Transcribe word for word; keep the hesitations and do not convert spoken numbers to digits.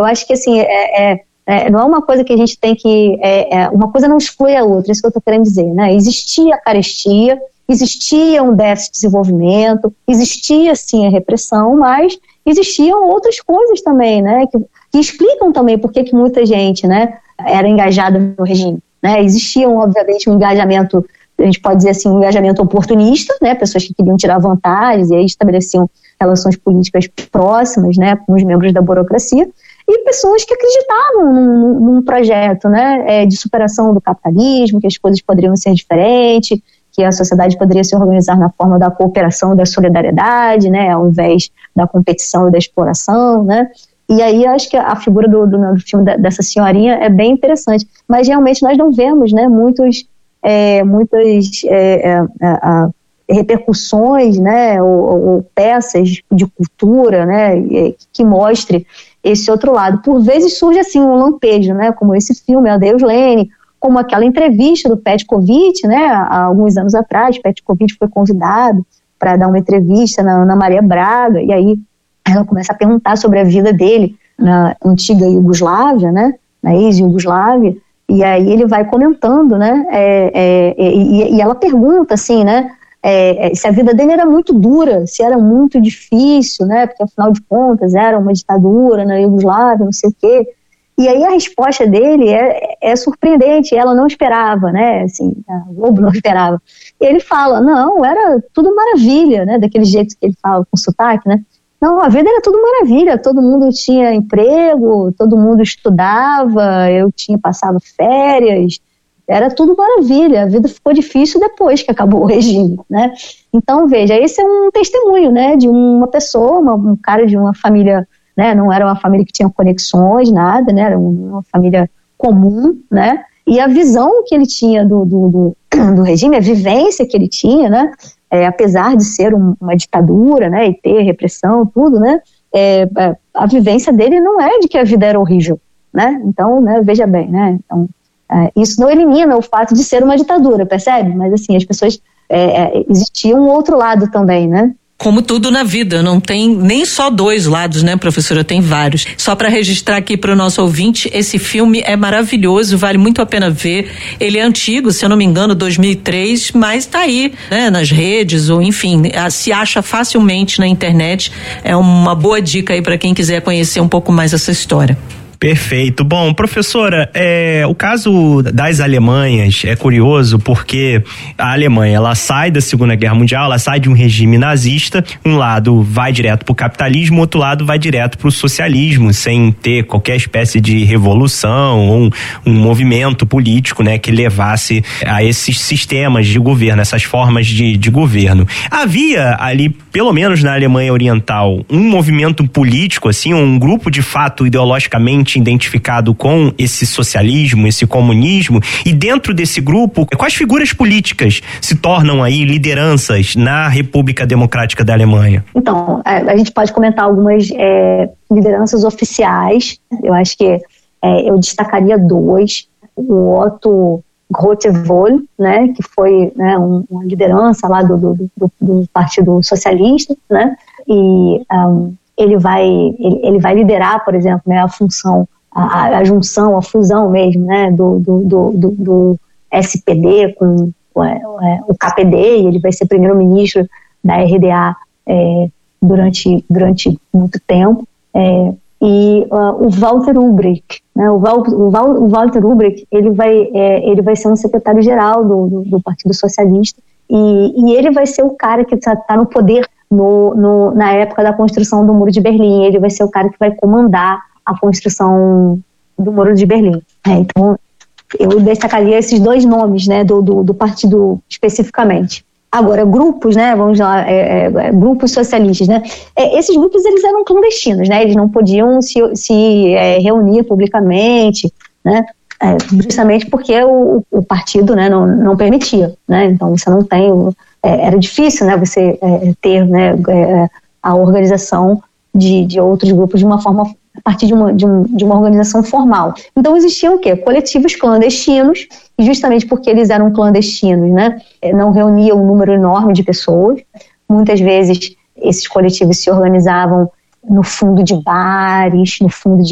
eu acho que assim, é, é, é, não é uma coisa que a gente tem que, é, é, uma coisa não exclui a outra, isso que eu estou querendo dizer, né? Existia a carestia, existia um déficit de desenvolvimento, existia sim a repressão, mas existiam outras coisas também, né? Que, que explicam também por que muita gente, né, era engajada no regime, né? Existiam, obviamente, um engajamento, a gente pode dizer assim, um engajamento oportunista, né? Pessoas que queriam tirar vantagens e aí estabeleciam relações políticas próximas, né, com os membros da burocracia, e pessoas que acreditavam num, num projeto, né, é, de superação do capitalismo, que as coisas poderiam ser diferentes, que a sociedade poderia se organizar na forma da cooperação e da solidariedade, né, ao invés da competição e da exploração, né. E aí acho que a figura do, do, do filme da, dessa senhorinha é bem interessante, mas realmente nós não vemos, né, muitos, é, muitas é, é, é, repercussões, né, ou, ou peças de cultura, né, que mostre esse outro lado. Por vezes surge assim um lampejo, né, como esse filme, Adeus Lênin, como aquela entrevista do Petkovic, né, há alguns anos atrás. Petkovic foi convidado para dar uma entrevista na Ana Maria Braga, e aí ela começa a perguntar sobre a vida dele na antiga Iugoslávia, né, na ex-Iugoslávia, e aí ele vai comentando, né, é, é, e, e ela pergunta assim, né, É, se a vida dele era muito dura, se era muito difícil, né, porque afinal de contas era uma ditadura na Iugoslávia, não sei o quê. E aí a resposta dele é, é surpreendente, ela não esperava, né, assim, a Globo não esperava. E ele fala, não, era tudo maravilha, né, daquele jeito que ele fala com sotaque, né, não, a vida era tudo maravilha, todo mundo tinha emprego, todo mundo estudava, eu tinha passado férias, era tudo maravilha, a vida ficou difícil depois que acabou o regime, né? Então, veja, esse é um testemunho, né, de uma pessoa, uma, um cara de uma família, né, não era uma família que tinha conexões, nada, né, era uma família comum, né, e a visão que ele tinha do, do, do, do regime, a vivência que ele tinha, né, é, apesar de ser um, uma ditadura, né, e ter repressão, tudo, né, é, a vivência dele não é de que a vida era horrível, né, então, né, veja bem, né, então, É, isso não elimina o fato de ser uma ditadura, percebe? Mas assim, as pessoas, é, é, existia um outro lado também, né? Como tudo na vida, não tem nem só dois lados, né, professora? Tem vários. Só para registrar aqui para o nosso ouvinte, esse filme é maravilhoso, vale muito a pena ver. Ele é antigo, se eu não me engano, dois mil e três, mas tá aí, né, nas redes, ou enfim, se acha facilmente na internet. É uma boa dica aí para quem quiser conhecer um pouco mais essa história. Perfeito. Bom, professora, é, o caso das Alemanhas é curioso porque a Alemanha, ela sai da Segunda Guerra Mundial, ela sai de um regime nazista, um lado vai direto para o capitalismo, outro lado vai direto para o socialismo, sem ter qualquer espécie de revolução ou um, um movimento político, né, que levasse a esses sistemas de governo, essas formas de, de governo. Havia ali, pelo menos na Alemanha Oriental, um movimento político, assim, um grupo de fato ideologicamente identificado com esse socialismo, esse comunismo, e dentro desse grupo, quais figuras políticas se tornam aí lideranças na República Democrática da Alemanha? Então, a, a gente pode comentar algumas é, lideranças oficiais. Eu acho que é, eu destacaria dois. O Otto Grotewohl, né, que foi, né, um, uma liderança lá do, do, do, do Partido Socialista, né, e um, ele vai, ele, ele vai liderar, por exemplo, né, a função, a, a junção, a fusão mesmo, né, do, do, do, do, do S P D com é, o K P D, e ele vai ser primeiro-ministro da R D A é, durante, durante muito tempo, é, e uh, o Walter Ulbricht, né, o, Val, o, Val, o Walter Ulbricht, ele vai, é, ele vai ser um secretário-geral do, do, do Partido Socialista, e, e ele vai ser o cara que está tá no poder No, no, na época da construção do Muro de Berlim. Ele vai ser o cara que vai comandar a construção do Muro de Berlim. É, então, eu destacaria esses dois nomes, né, do, do, do partido especificamente. Agora, grupos, né, vamos lá, é, é, grupos socialistas, né, é, esses grupos, eles eram clandestinos, né, eles não podiam se, se é, reunir publicamente, né, é, justamente porque o, o partido, né, não, não permitia, né, então você não tem... É, era difícil, né, você é, ter, né, é, a organização de, de outros grupos de uma forma, a partir de uma, de, um, de uma organização formal. Então existiam o quê? Coletivos clandestinos, e justamente porque eles eram clandestinos, né, não reuniam um número enorme de pessoas. Muitas vezes esses coletivos se organizavam no fundo de bares, no fundo de